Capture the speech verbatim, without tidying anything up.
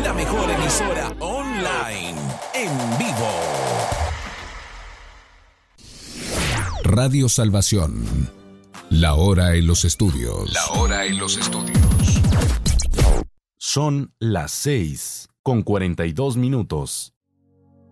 la mejor emisora online, en vivo. Radio Salvación. La hora en los estudios. La hora en los estudios. Son las seis con cuarenta y dos minutos.